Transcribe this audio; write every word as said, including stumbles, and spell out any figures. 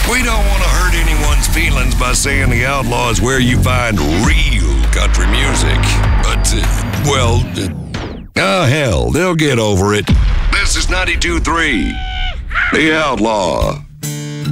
We don't want to hurt anyone's feelings by saying the Outlaw is where you find real country music. But, uh, well, uh, oh, hell, they'll get over it. This is ninety-two point three, The Outlaw.